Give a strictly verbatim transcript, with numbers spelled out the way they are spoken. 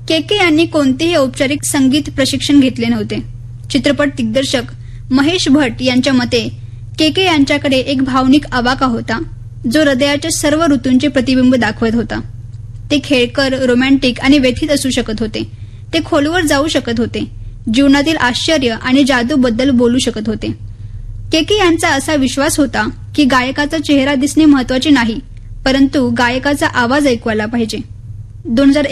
के के यांनी कोणतेही औपचारिक संगीत प्रशिक्षण घेतले नव्हते. चित्रपट दिग्दर्शक महेश भट्ट यांच्या मते के के यांच्याकडे एक भावनिक आवाका होता जो हृदयाच्या सर्व ऋतूंचे प्रतिबिंब दाखवत होता. ते खेळकर, रोमॅन्टिक आणि व्यथित असू शकत होते. ते खोलवर जाऊ शकत होते. जीवनातील आश्चर्य आणि जादूबद्दल बोलू शकत होते. के के यांचा असा विश्वास होता की गायकाचा चेहरा दिसणे महत्वाचे नाही, परंतु गायकाचा आवाज ऐकू आला पाहिजे. दोन हजार